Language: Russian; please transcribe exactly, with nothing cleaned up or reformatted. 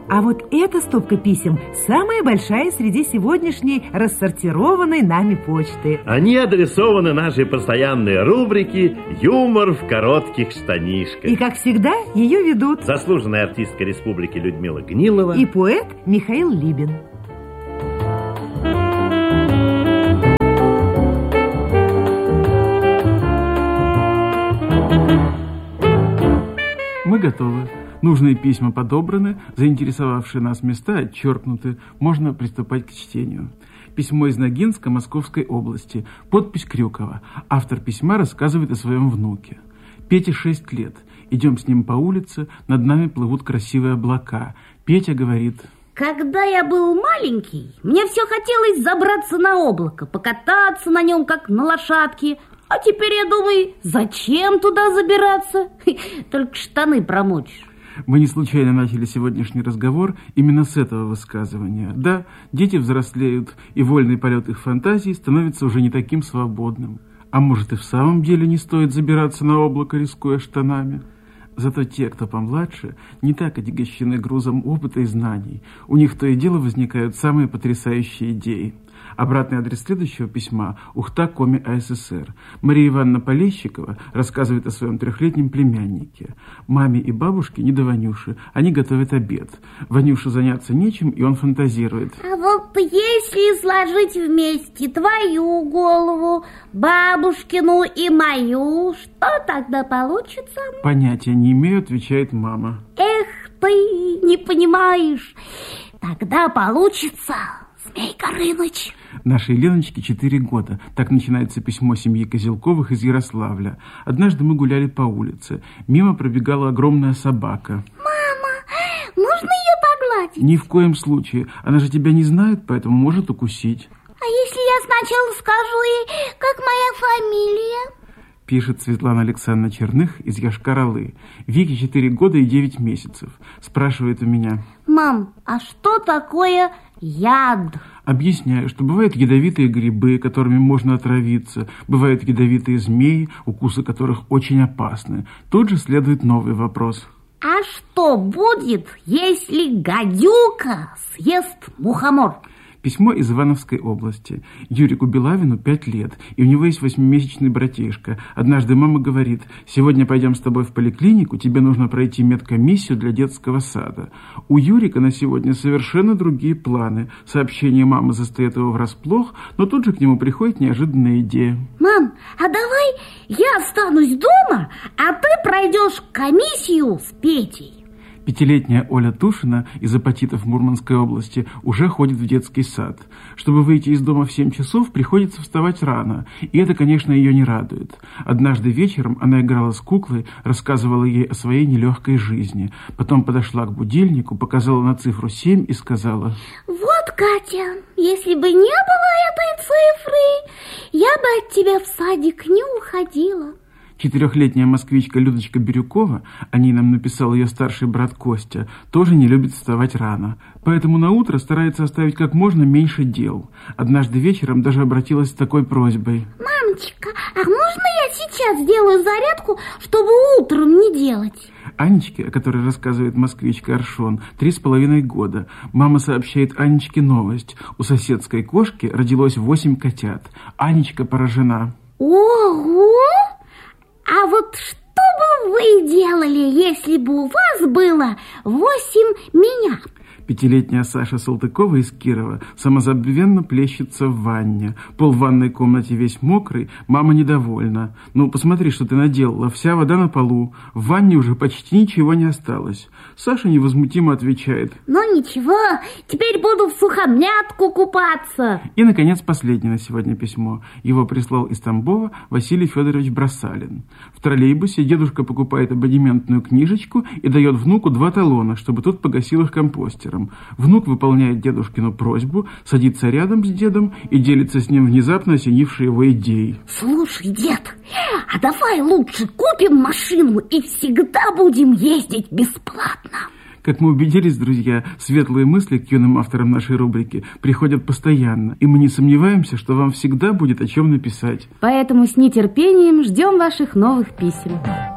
А вот эта стопка писем самая большая среди сегодняшней рассортированной нами почты. Они адресованы нашей постоянной рубрике «Юмор в коротких штанишках». И, как всегда, ее ведут заслуженная артистка республики Людмила Гнилова и поэт Михаил Либин. Мы готовы. Нужные письма подобраны, заинтересовавшие нас места отчеркнуты. Можно приступать к чтению. Письмо из Ногинска, Московской области. Подпись Крюкова. Автор письма рассказывает о своем внуке. Пете шесть лет. Идем с ним по улице, над нами плывут красивые облака. Петя говорит: когда я был маленький, мне все хотелось забраться на облако, покататься на нем, как на лошадке. А теперь я думаю, зачем туда забираться? Только штаны промочишь. Мы не случайно начали сегодняшний разговор именно с этого высказывания. Да, дети взрослеют, и вольный полет их фантазии становится уже не таким свободным. А может, и в самом деле не стоит забираться на облако, рискуя штанами? Зато те, кто помладше, не так отягощены грузом опыта и знаний. У них то и дело возникают самые потрясающие идеи. Обратный адрес следующего письма – Ухта, Коми, АССР. Мария Ивановна Полещикова рассказывает о своем трехлетнем племяннике. Маме и бабушке не до Ванюши, они готовят обед. Ванюше заняться нечем, и он фантазирует. А вот если сложить вместе твою голову, бабушкину и мою, что тогда получится? Понятия не имею, отвечает мама. Эх ты, не понимаешь, тогда получится Змей Горыныч. Нашей Леночке четыре года. Так начинается письмо семьи Козелковых из Ярославля. Однажды мы гуляли по улице. Мимо пробегала огромная собака. Мама, можно ее погладить? Ни в коем случае. Она же тебя не знает, поэтому может укусить. А если я сначала скажу ей, как моя фамилия? Пишет Светлана Александровна Черных из Йошкар-Олы. Вике четыре года и девять месяцев. Спрашивает у меня: мам, а что такое яд? Объясняю, что бывают ядовитые грибы, которыми можно отравиться. Бывают ядовитые змеи, укусы которых очень опасны. Тут же следует новый вопрос. А что будет, если гадюка съест мухомор? Письмо из Ивановской области. Юрику Белавину пять лет, и у него есть восьмимесячный братишка. Однажды мама говорит: сегодня пойдем с тобой в поликлинику, тебе нужно пройти медкомиссию для детского сада. У Юрика на сегодня совершенно другие планы. Сообщение мамы застает его врасплох, но тут же к нему приходит неожиданная идея. Мам, а давай я останусь дома, а ты пройдешь комиссию с Петей. Пятилетняя Оля Тушина из Апатитов Мурманской области уже ходит в детский сад. Чтобы выйти из дома в семь часов, приходится вставать рано, и это, конечно, ее не радует. Однажды вечером она играла с куклой, рассказывала ей о своей нелегкой жизни. Потом подошла к будильнику, показала на цифру семь и сказала: вот, Катя, если бы не было этой цифры, я бы от тебя в садик не уходила. Четырехлетняя москвичка Людочка Бирюкова, о ней нам написал ее старший брат Костя, тоже не любит вставать рано. Поэтому на утро старается оставить как можно меньше дел. Однажды вечером даже обратилась с такой просьбой: мамочка, а можно я сейчас сделаю зарядку, чтобы утром не делать? Анечке, о которой рассказывает москвичка Аршон, три с половиной года. Мама сообщает Анечке новость. У соседской кошки родилось восемь котят. Анечка поражена. Ого! А вот что бы вы делали, если бы у вас было восемь меня? Пятилетняя Саша Салтыкова из Кирова самозабвенно плещется в ванне. Пол в ванной комнате весь мокрый, мама недовольна. Ну, посмотри, что ты наделала, вся вода на полу. В ванне уже почти ничего не осталось. Саша невозмутимо отвечает: ну ничего, теперь буду в сухомятку купаться. И, наконец, последнее на сегодня письмо. Его прислал из Тамбова Василий Федорович Бросалин. В троллейбусе дедушка покупает абонементную книжечку и дает внуку два талона, чтобы тот погасил их компостером. Внук выполняет дедушкину просьбу, садится рядом с дедом и делится с ним внезапно осенившей его идеей. Слушай, дед, а давай лучше купим машину и всегда будем ездить бесплатно. Как мы убедились, друзья, светлые мысли к юным авторам нашей рубрики приходят постоянно, и мы не сомневаемся, что вам всегда будет о чем написать. Поэтому с нетерпением ждем ваших новых писем.